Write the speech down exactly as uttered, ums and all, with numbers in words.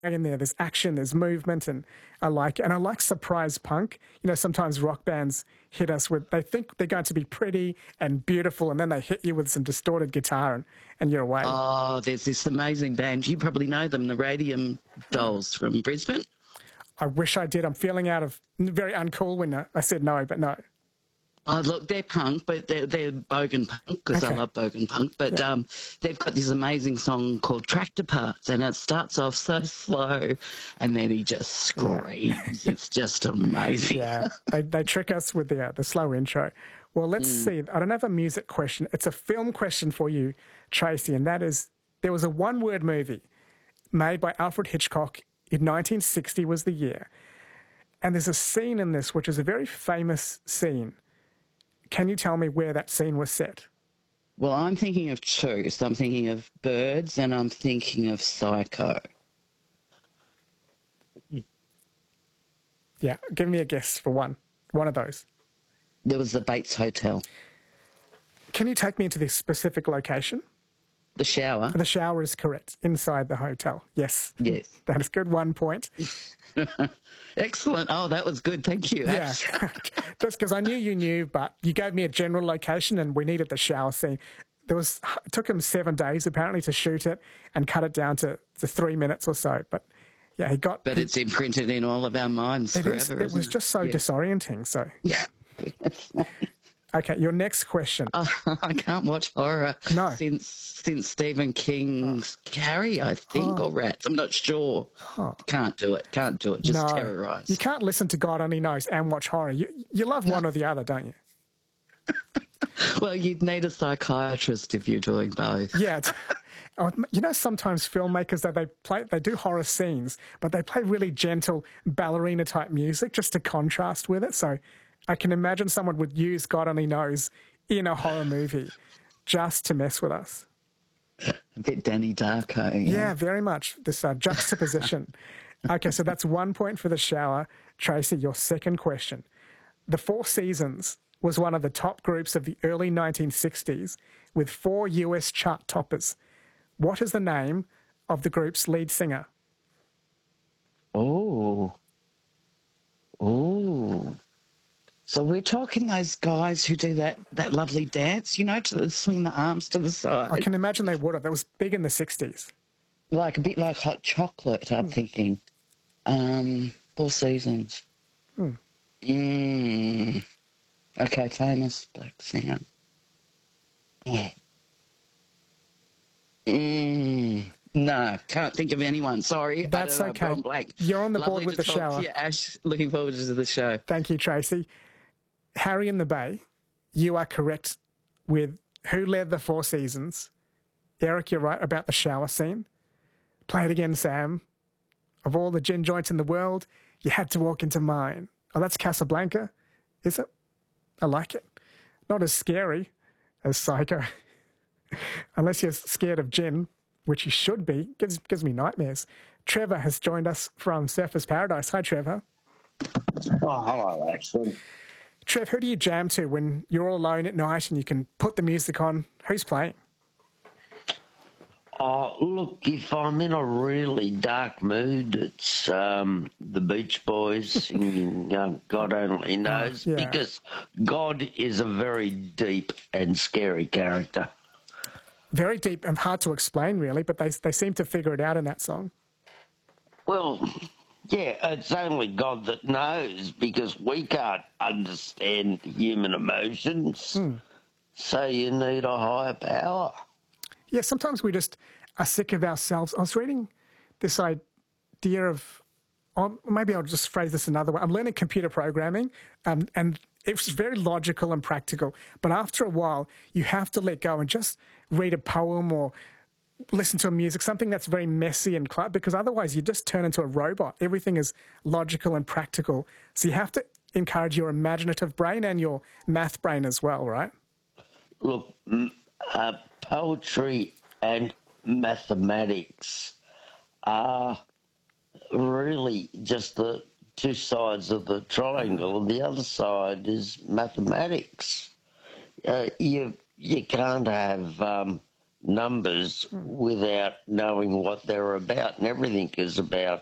in there. There's action, there's movement, and I like it. And I like surprise punk. You know, sometimes rock bands hit us with, they think they're going to be pretty and beautiful, and then they hit you with some distorted guitar, and, and you're away. Oh, there's this amazing band. You probably know them, the Radium Dolls from Brisbane. I wish I did. I'm feeling out of, very uncool when I said no, but no. Oh, look, they're punk, but they're, they're bogan punk, because Okay. I love bogan punk. But Yeah. um, they've got this amazing song called Tractor Parts, and it starts off so slow, and then he just screams. It's just amazing. Yeah, they, they trick us with the, uh, the slow intro. Well, let's Mm. see. I don't have a music question. It's a film question for you, Tracy, and that is, there was a one-word movie made by Alfred Hitchcock in nineteen sixty was the year. And there's a scene in this which is a very famous scene. Can you tell me where that scene was set? Well, I'm thinking of two. So I'm thinking of Birds, and I'm thinking of Psycho. Yeah, give me a guess for one. One of those. There was the Bates Hotel. Can you take me into this specific location? The shower. The shower is correct. Inside the hotel. Yes. Yes. That is good. One point. Excellent. Oh, that was good. Thank you. Yeah. Just because I knew you knew, but you gave me a general location and we needed the shower scene. There was, it took him seven days apparently to shoot it and cut it down to, to three minutes or so. But yeah, he got... But he, it's imprinted in all of our minds it forever. is, it isn't was just so Yeah. disorienting. So Yeah. okay, your next question. Oh, I can't watch horror No. since since Stephen King's Carrie, I think, Oh. or Rats. I'm not sure. Oh. Can't do it. Can't do it. Just No, terrorise. you can't listen to God Only Knows and watch horror. You, you love one or the other, don't you? Well, you'd need a psychiatrist if you're doing both. Yeah. It's, oh, you know, sometimes filmmakers, that they play, they do horror scenes, but they play really gentle ballerina type music just to contrast with it. So I can imagine someone would use God Only Knows in a horror movie just to mess with us. A bit Danny Darko. Yeah, Yeah. very much. This uh, juxtaposition. Okay, so that's one point for the shower. Tracy, your second question. The Four Seasons was one of the top groups of the early nineteen sixties with four U S chart toppers. What is the name of the group's lead singer? Oh. Oh. So we're talking those guys who do that, that lovely dance, you know, to the, swing the arms to the side. I can imagine they would have. That was big in the sixties. Like a bit like Hot Chocolate, I'm thinking. Um, Four Seasons. Hmm. Mm. Okay, famous black singer. Yeah. Mm. No, can't think of anyone. Sorry. That's I don't know, okay. I'm blank. You're on the Lovely board with to the talk shower. to you, Ash. Looking forward to the show. Thank you, Tracy. Harry in the Bay, you are correct with who led the Four Seasons. Eric, you're right about the shower scene. Play it again, Sam. Of all the gin joints in the world, you had to walk into mine. Oh, that's Casablanca, is it? I like it. Not as scary as Psycho. Unless you're scared of gin, which you should be. Gives, gives me nightmares. Trevor has joined us from Surfers Paradise. Hi, Trevor. Oh, hello, Ashton. Trev, who do you jam to when you're all alone at night and you can put the music on? Who's playing? Oh, look, if I'm in a really dark mood, it's um, the Beach Boys singing uh, God Only Knows, yeah. because God is a very deep and scary character. Very deep and hard to explain, really, but they, they seem to figure it out in that song. Well, yeah, it's only God that knows, because we can't understand human emotions, Hmm. so you need a higher power. Yeah, sometimes we just are sick of ourselves. I was reading this idea of, or maybe I'll just phrase this another way. I'm learning computer programming, um, and it's very logical and practical. But after a while, you have to let go and just read a poem or listen to a music, something that's very messy and cl- because otherwise you just turn into a robot. Everything is logical and practical. So you have to encourage your imaginative brain and your math brain as well, right? Look, m- uh, poetry and mathematics are really just the two sides of the triangle, and the other side is mathematics. Uh, you you can't have um, numbers without knowing what they're about, and everything is about